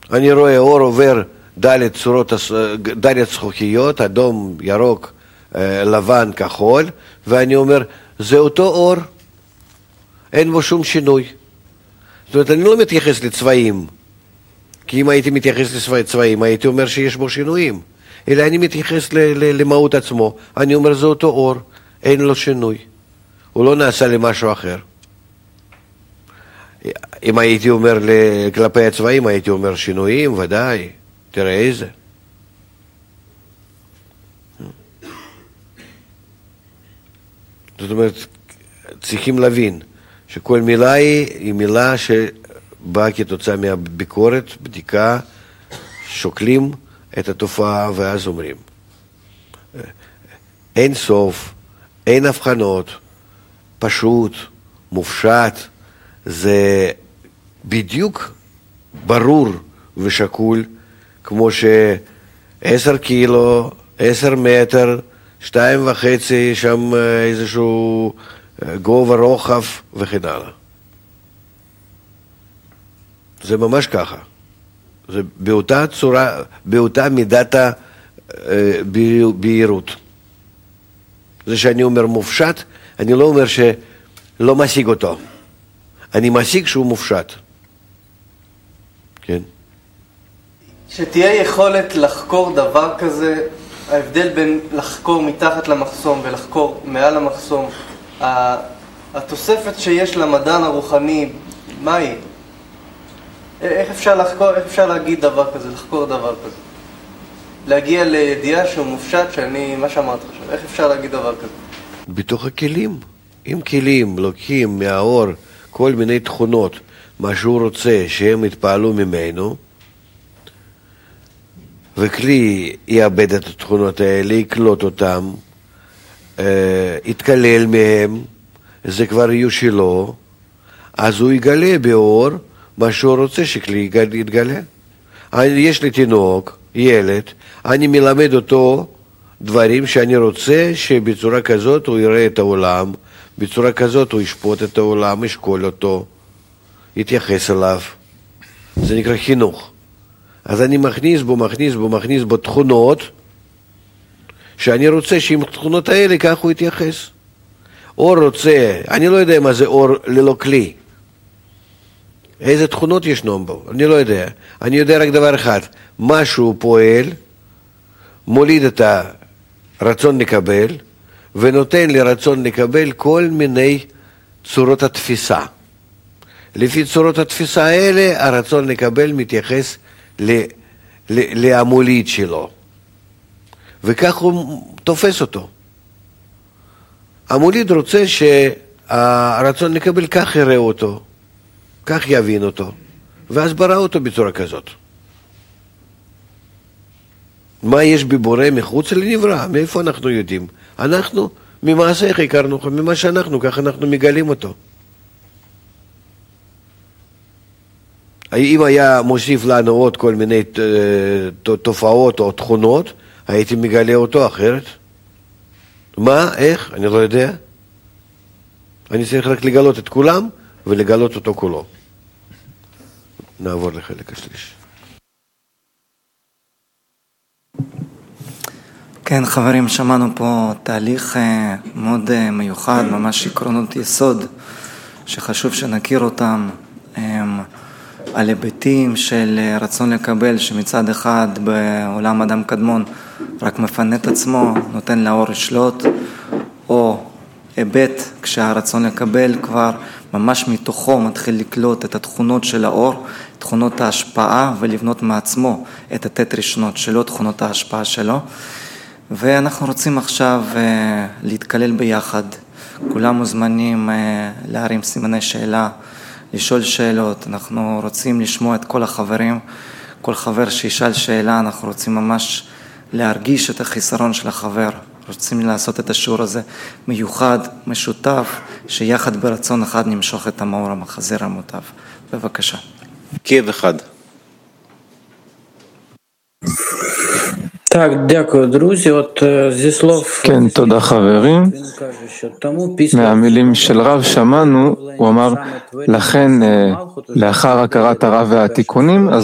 אני רואה אור עובר ד' זכוכיות, אדום, ירוק, לבן, כחול, ואני אומר, זה אותו אור, אין בו שום שינוי. זאת אומרת, אני לא מתייחס לצבעים, כי אם הייתי מתייחס לצבעים, הייתי אומר שיש בו שינויים. אלא אני מתייחס למהות עצמו. אני אומר, זה אותו אור, אין לו שינוי. הוא לא נעשה למשהו אחר. אם הייתי אומר כלפי הצבעים, הייתי אומר שינויים, ודאי. תראה איזה. זאת אומרת, צריכים להבין שכל מילה היא מילה שבאה כתוצאה מהביקורת, בדיקה, שוקלים את התופעה ואז אומרים. אין סוף, אין הבחנות, פשוט, מופשט, זה בדיוק ברור ושקול, כמו ש10 קילו, 10 מטר, 2.5, שם איזשהו גובה רוחב וכן הלאה. זה ממש ככה. זה באותה צורה, באותה מידת בהירות. זה שאני אומר מופשט, אני לא אומר שלא משיג אותו. אני משיג שהוא מופשט. כן. שתהיה יכולת לחקור דבר כזה, ההבדל בין לחקור מתחת למחסום ולחקור מעל המחסום, התוספת שיש למדען הרוחני, מה היא? איך אפשר לחקור, איך אפשר להגיד דבר כזה, לחקור דבר כזה? להגיע לידיעה שהוא מופשט, מה שאמרת עכשיו, איך אפשר להגיד דבר כזה? בתוך הכלים. אם כלים לוקחים מהאור כל מיני תכונות, מה שהוא רוצה שהם יתפעלו ממנו, וכלי יאבד את התכונות האלה, יקלוט אותם, יתקלל מהם, זה כבר יהיו שלו, אז הוא יגלה באור מה שהוא רוצה שכלי יתגלה. יש לי תינוק, ילד, אני מלמד אותו דברים שאני רוצה שבצורה כזאת הוא יראה את העולם, בצורה כזאת הוא ישפוט את העולם, ישקול אותו, יתייחס אליו. זה נקרא חינוך. אז אני מכניס בו תכונות שאני רוצה שעם התכונות האלה כך הוא יתייחס. אור רוצה, אני לא יודע מה זה אור ללא כלי. איזה תכונות ישנם בו, אני לא יודע. אני יודע רק דבר אחד, משהו פועל, מוליד את הרצון לקבל, ונותן לרצון לקבל כל מיני צורות התפיסה. לפי צורות התפיסה האלה, הרצון לקבל מתייחס למוליד שלו. וכך הוא תופס אותו. המוליד רוצה שהרצון לקבל כך יראה אותו, כך יבין אותו, ואז ברא אותו בצורה כזאת. מה יש בבורא מחוץ לנברא? מאיפה אנחנו יודעים? אנחנו ממעשה איך הכרנו, ממה שאנחנו, כך אנחנו מגלים אותו. אם היה מוסיף לנו עוד כל מיני תופעות או תכונות, הייתי מגלה אותו אחרת. מה? איך? אני לא יודע. אני צריך רק לגלות את כולם ולגלות אותו כולו. נעבור לחלק השלישי. כן, חברים, שמענו פה תהליך מאוד מיוחד, ממש עקרונות יסוד, שחשוב שנכיר אותם, על היבטים של רצון לקבל, שמצד אחד בעולם אדם קדמון רק מפנה את עצמו, נותן לאור לשלוט, או היבט כשהרצון לקבל כבר ממש מתוכו מתחיל לקלוט את התכונות של האור, תכונות ההשפעה, ולבנות מעצמו את התת ראשונות שלו, תכונות ההשפעה שלו. ואנחנו רוצים עכשיו להתקלל ביחד. כולם מוזמנים להרים סימני שאלה, לשאול שאלות. אנחנו רוצים לשמוע את כל החברים. כל חבר שישאל שאלה, אנחנו רוצים ממש להרגיש את החיסרון של החבר. רוצים לעשות את השיעור הזה מיוחד, משותף, שיחד ברצון אחד נמשוך את המאור המחזיר המוטב. בבקשה. כאב אחד. כן, תודה חברים. מהמילים של רב שמענו, הוא אמר, לכן לאחר הכרת הרב והתיקונים,